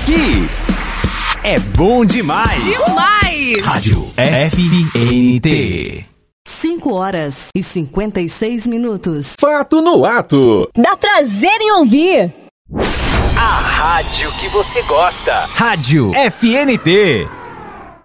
Aqui é bom demais. Demais! Rádio FNT. 5h56. Fato no ato. Dá prazer em ouvir. A rádio que você gosta. Rádio FNT.